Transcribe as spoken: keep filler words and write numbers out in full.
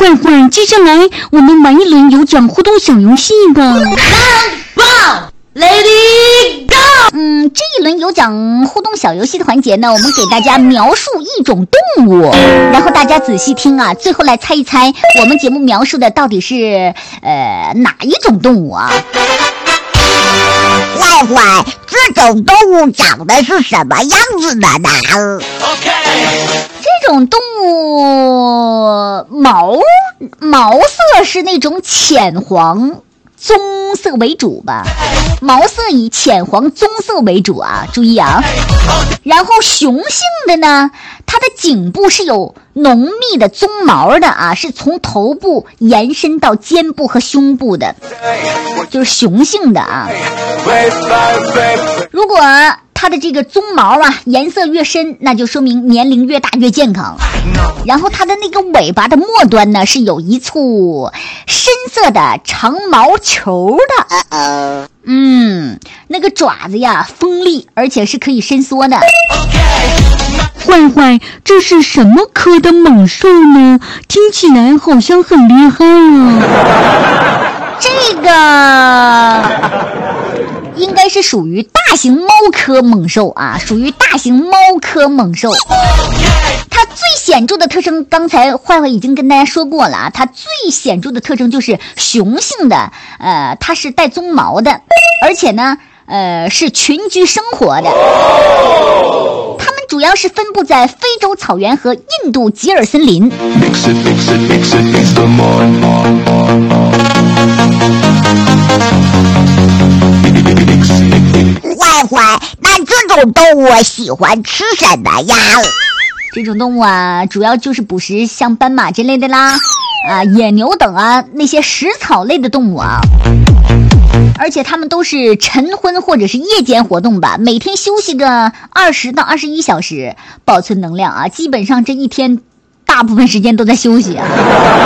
坏坏，接下来我们玩一轮有奖互动小游戏吧。 棒 Lady Go！ 嗯，这一轮有奖互动小游戏的环节呢，我们给大家描述一种动物，然后大家仔细听啊，最后来猜一猜我们节目描述的到底是呃哪一种动物啊？ 坏坏，这种动物长得是什么样子的呢？ Okay. 这种动物毛毛色是那种浅黄棕色为主吧，毛色以浅黄棕色为主啊，注意啊。然后雄性的呢，它的颈部是有浓密的鬃毛的啊，是从头部延伸到肩部和胸部的，就是雄性的啊。如果它的这个鬃毛啊颜色越深，那就说明年龄越大越健康。然后它的那个尾巴的末端呢是有一簇深色的长毛球的。嗯，那个爪子呀锋利，而且是可以伸缩的。 坏坏，这是什么科的猛兽呢？听起来好像很厉害啊。 这个应该是属于大型猫科猛兽啊，属于大型猫科猛兽。它最显著的特征，刚才坏坏已经跟大家说过了啊，它最显著的特征就是雄性的，呃，它是带鬃毛的，而且呢，呃，是群居生活的。它们主要是分布在非洲草原和印度吉尔森林。 坏坏，那这种动物喜欢吃什么呀？ 这种动物啊，主要就是捕食像斑马之类的啦，啊，野牛等啊那些食草类的动物啊。而且它们都是晨昏或者是夜间活动吧，每天休息个二十到二十一小时，保存能量啊。基本上这一天大部分时间都在休息啊。